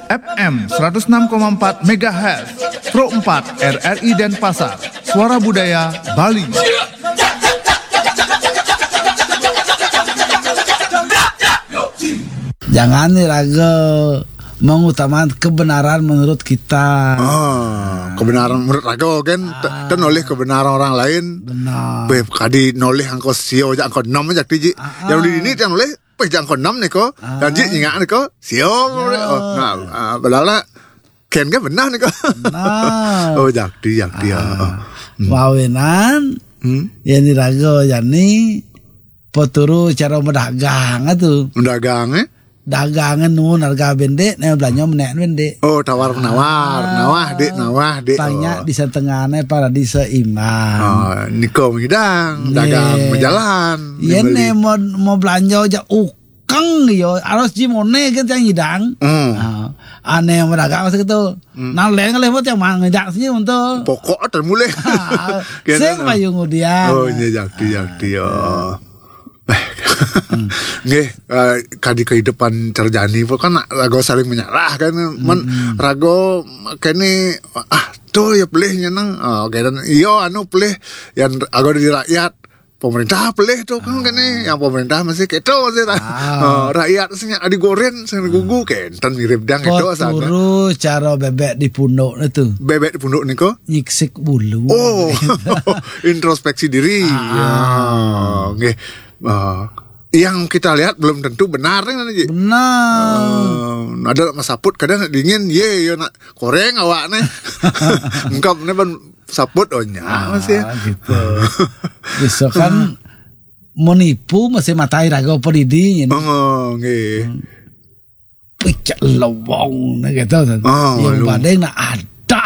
FM 106,4 MHz, Pro 4 RRI Denpasar, Suara Budaya Bali. Jangan raga mengutamakan kebenaran menurut kita. Kebenaran menurut raga kan dan oleh kebenaran orang lain. Benar. Kadi noleh angko sio jak angko 6 jak tiji. Yang di ini yang oleh jak angko 6 nih ko. Dan ji ingat nih ko sio. Nah, belala ken kan benar nih ko. Benar. Jak dia. Wawenan yang diraga jani poturu cara mendagang itu. Mendagang dagangan nun harga bende nih belanja menek bende. Tawar menawar, nawah dek. Tanya di setengahnya para di seimbang. Niko ngidang, dagang berjalan. Iya nih mau belanja aja ukang yo, harus jimone kita yang ngidang. Aneh yang berdagang masih gitu. Nah lain kali buat yang mangejak sih untuk. Pokok termulai. Sing payung dia. Ini jakti. Nggih, kadi kehidupan terjadi kan rago saling menyerah kan rago kene tuh ya pelih nyenang dan iyo pelih yang rago di rakyat pemerintah pelih tuh kan kene yang pemerintah masih keto masih rakyat sing adi goren sing gugu kenten mirip dang itu asal turu cara bebek di punduk itu bebek di punduk niko nyiksik bulu introspeksi diri nggih. Yang kita lihat belum tentu benar kan Ji? Benar. Ada masaput kadang dingin yo nak koreng awak nih. Engkau nih ban saput masih gitu. Bisa kan menipu masih matai raga pedidi ini. Nggih. Picak lowong gitu kan. Yang badeng nak ada.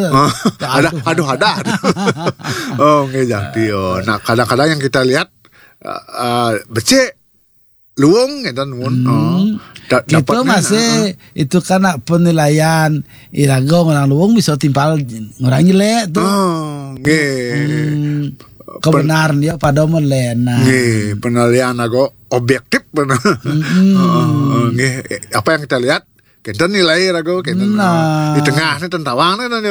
Ada. Nggih jadi nah kadang-kadang yang kita lihat becek luwung gitu itu masih itu karena penilaian irago orang luwung bisa timpal orang jelek tuh kebenaran dia pada melena penilaian ago objektif benar apa yang kita lihat kita nilai rago kita di tengah nih tentawang nih yo.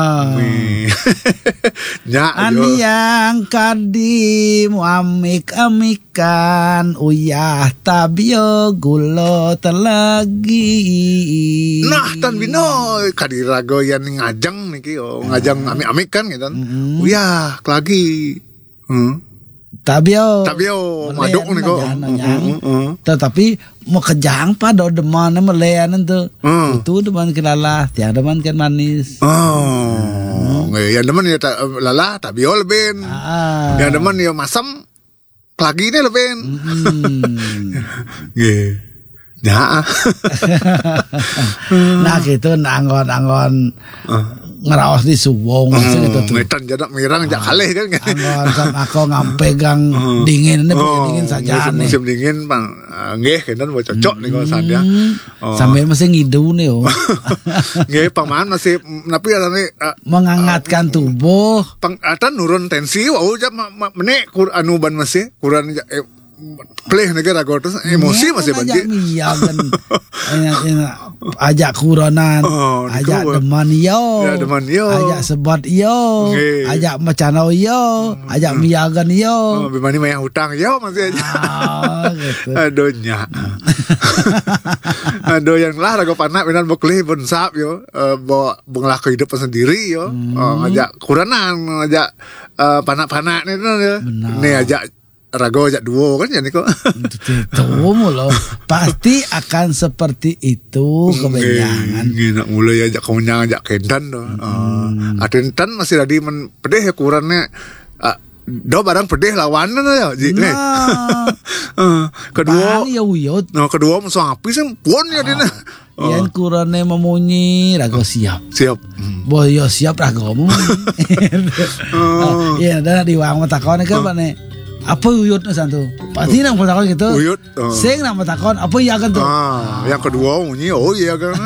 Ani yang kadi muamik-amikan uyah tabio gulo telagi. Nah tan bino kadi rago yang ngajang niki ngajang amik-amik kan gitu. Uyah lagi. Tabio maduk nih kok. Tetapi mau kejang pada deman melean itu. Itu deman kelala, tiang deman kan manis. Yang deman ya lala tabio lebih. Yang deman ya masam lagi nih lebih. Ya. Nah gitu anggon ngerawas di suwong gitu tuh. Metan jadak mirang jak kalih kan. Anggon sama aku ngampegang dingin ini dingin saja nih. Musim dingin bang, nggih kenen mau cocok nih kalau sadya. Sampai masih ngidu nih Nggih paman masih tapi menghangatkan tubuh. Atan nurun tensi wau jak menek anu ban masih kurang pleh negara terus emosi masih banjir. Ajak kuronan, ajak deman yo, ajak sebat yo, ajak macano yo, ajak miagan yo. Bimani mayang hutang yo masih aja. Gitu. Aduhnya. Aduh yang lah rago panak benar beklih bonsap yo, bawa benglah kehidupan sendiri yo, ajak kuronan, ajak panak-panak nih yo. Nih ajak rago ajak duo kan jadi kok. Itu mulu pasti akan seperti itu kebenyangan. Nak mulai ajak kemenyangan ajak kendan doh. Atentan masih tadi pedih ya kurannya. Do barang pedih lawan ya. Kedua kedua musuh api sih pun ya dina. Yang kurannya memunyi rago siap. Boyo siap rago memunyi. Iya dan di wang matakone kan bane. apa uyut nasan tuh? Pasti nang takon gitu. Uyut, Sing nang takon apa iya kan tuh? Yang kedua bunyi oh iya kan.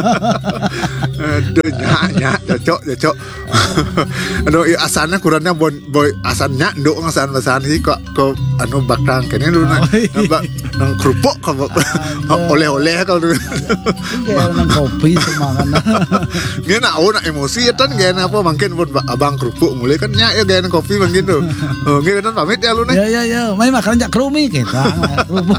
Aduh nyak cocok. Aduh asalnya kurangnya boy asalnya nduk ngasan basan sih kok anu bakang kene lu nang kerupuk oleh-oleh kalau dulu. Kayak nang kopi semangan. Dia nak emosi ya kan gaya apa mungkin buat abang kerupuk mulai kan nyak ya gaya kopi mungkin tuh. Gaya kan pamit ya lu nih. Ya, may makan jak krumi kita.